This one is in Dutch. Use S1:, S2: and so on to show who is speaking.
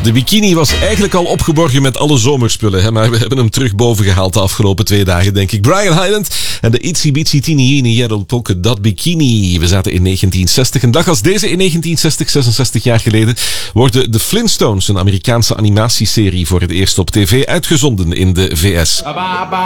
S1: De bikini was eigenlijk al opgeborgen met alle zomerspullen, hè, maar we hebben hem terug boven gehaald de afgelopen 2 dagen, denk ik. Brian Hyland en de Itsy Bitsy Teeny Weeny Yellow Polka Dot Bikini. We zaten in 1960. Een dag als deze in 1960, 66 jaar geleden, worden de Flintstones, een Amerikaanse animatieserie, voor het eerst op tv uitgezonden in de VS.